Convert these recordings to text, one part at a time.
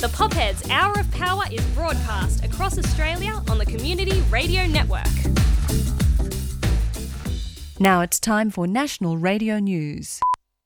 The Popheads Hour of Power is broadcast across Australia on the Community Radio Network. Now it's time for National Radio News.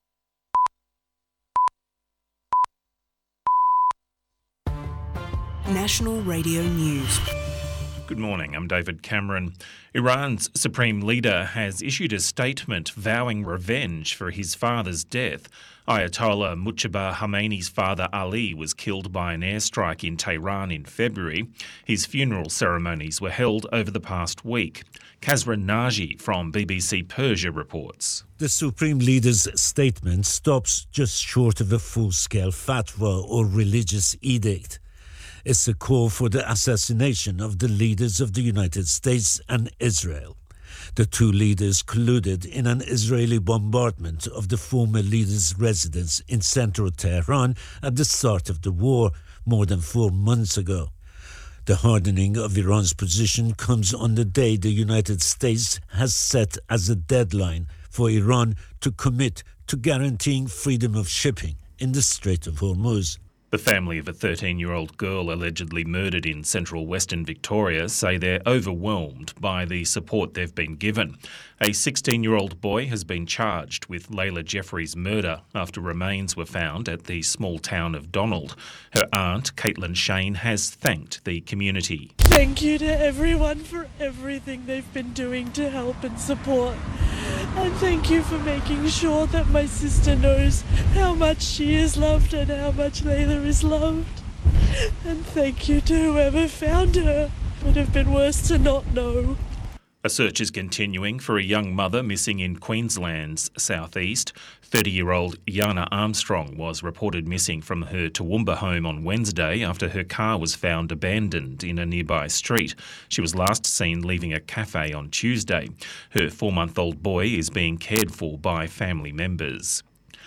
National Radio News. Good morning, I'm David Cameron. Iran's supreme leader has issued a statement vowing revenge for his father's death. Ayatollah Mujtaba Khamenei's father Ali was killed by an airstrike in Tehran in February. His funeral ceremonies were held over the past week. Kazra Naji from BBC Persia reports. The Supreme Leader's statement stops just short of a full-scale fatwa or religious edict. It's a call for the assassination of the leaders of the United States and Israel. The two leaders colluded in an Israeli bombardment of the former leader's residence in central Tehran at the start of the war, more than 4 months ago. The hardening of Iran's position comes on the day the United States has set as a deadline for Iran to commit to guaranteeing freedom of shipping in the Strait of Hormuz. The family of a 13-year-old girl allegedly murdered in central Western Victoria say they're overwhelmed by the support they've been given. A 16-year-old boy has been charged with Layla Jeffrey's murder after remains were found at the small town of Donald. Her aunt, Caitlin Shane, has thanked the community. Thank you to everyone for everything they've been doing to help and support. And thank you for making sure that my sister knows how much she is loved and how much Layla is loved. And thank you to whoever found her. It would have been worse to not know. A search is continuing for a young mother missing in Queensland's southeast. 30-year-old Yana Armstrong was reported missing from her Toowoomba home on Wednesday after her car was found abandoned in a nearby street. She was last seen leaving a cafe on Tuesday. Her 4-month-old boy is being cared for by family members.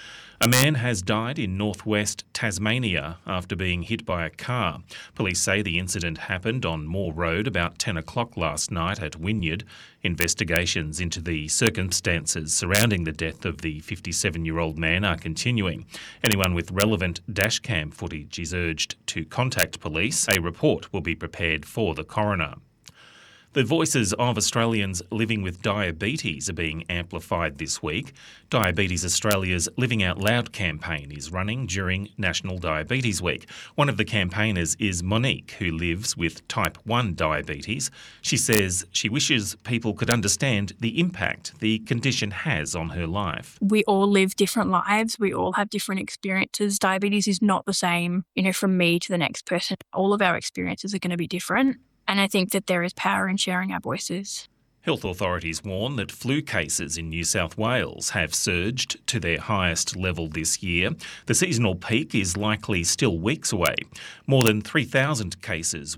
A man has died in northwest Tasmania after being hit by a car. Police say the incident happened on Moore Road about 10 o'clock last night at Wynyard. Investigations into the circumstances surrounding the death of the 57-year-old man are continuing. Anyone with relevant dashcam footage is urged to contact police. A report will be prepared for the coroner. The voices of Australians living with diabetes are being amplified this week. Diabetes Australia's Living Out Loud campaign is running during National Diabetes Week. One of the campaigners is Monique, who lives with type 1 diabetes. She says she wishes people could understand the impact the condition has on her life. We all live different lives. We all have different experiences. Diabetes is not the same, from me to the next person. All of our experiences are going to be different. And I think that there is power in sharing our voices. Health authorities warn that flu cases in New South Wales have surged to their highest level this year. The seasonal peak is likely still weeks away. More than 3,000 cases